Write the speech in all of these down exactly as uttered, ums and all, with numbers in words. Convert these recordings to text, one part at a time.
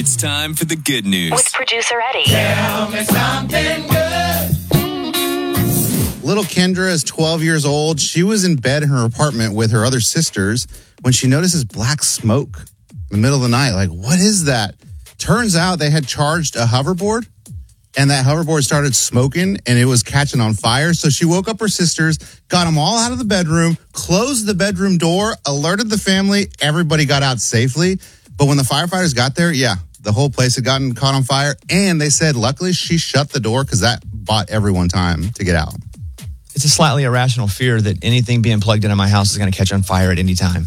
It's time for the good news. With producer Eddie. Tell me something good. Little Kendra is twelve years old. She was in bed in her apartment with her other sisters when she notices black smoke in the middle of the night. Like, what is that? Turns out they had charged a hoverboard, and that hoverboard started smoking, and it was catching on fire. So she woke up her sisters, got them all out of the bedroom, closed the bedroom door, alerted the family. Everybody got out safely. But when the firefighters got there, yeah, the whole place had gotten caught on fire. And they said, luckily, she shut the door because that bought everyone time to get out. It's a slightly irrational fear that anything being plugged into my house is going to catch on fire at any time.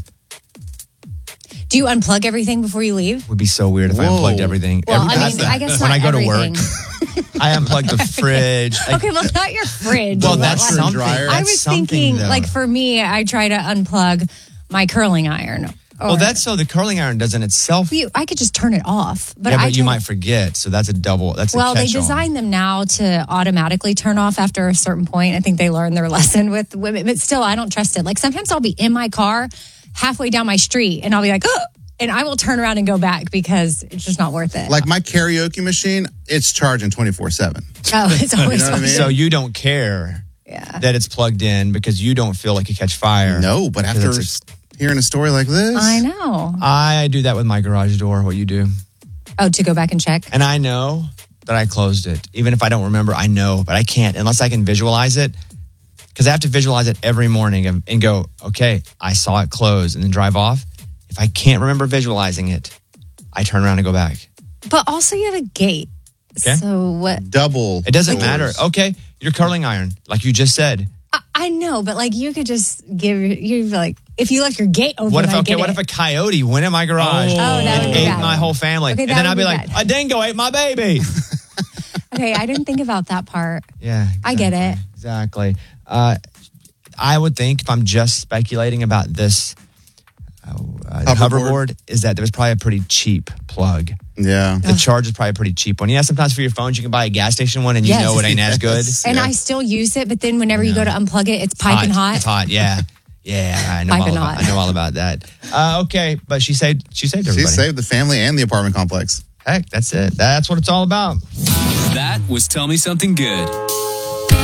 Do you unplug everything before you leave? It would be so weird if I Whoa. unplugged everything. Well, Every- I mean, I guess when not I go everything. to work, I unplug the fridge. I- Okay, well, not your fridge. well, But that's like- something. dryer. I That's was something, thinking, though. like, for me, I try to unplug my curling iron. Or, well, that's so the curling iron doesn't itself. You, I could just turn it off. But yeah, but I you can- might forget. So that's a double. That's a Well, they catch-all. design them now to automatically turn off after a certain point. I think they learned their lesson with women, but still, I don't trust it. Like sometimes I'll be in my car halfway down my street and I'll be like, oh, and I will turn around and go back because it's just not worth it. Like my karaoke machine, it's charging twenty-four seven. Oh, it's always You know what I mean? So you don't care Yeah. that it's plugged in because you don't feel like you catch fire. No, but after Because it's hearing a story like this, I know. I do that with my garage door. What you do, Oh, to go back and check. and I know that I closed it. Even if I don't remember, I know, but I can't unless I can visualize it. Because I have to visualize it every morning and, and go, okay, I saw it close, and then drive off. If I can't remember visualizing it, I turn around and go back. But also, you have a gate. Okay. So what? double. It doesn't doors. matter. Okay, your curling iron, like you just said. I, I know, but like you could just give you like if you left your gate open. What if I okay? get What it. if a coyote went in my garage Oh, that and would be ate bad. my whole family, Okay, and that then would I'd be be like, bad. a dingo ate my baby. Okay, I didn't think about that part. Yeah, I get it. Exactly. Uh, I would think if I'm just speculating about this uh, uh, Hoverboard. hoverboard, is that there was probably a pretty cheap plug. Yeah. The charge is probably a pretty cheap one. Yeah, sometimes for your phones you can buy a gas station one and you Yes. know it ain't as good. Yes. And Yeah. I still use it, but then whenever you go to unplug it, it's piping hot. It's hot. Yeah, yeah. I know all Piping about. hot. I know all about that. Uh, okay, but she saved. She saved She everybody. saved the family and the apartment complex. Heck, that's it. That's what it's all about. That was Tell Me Something Good.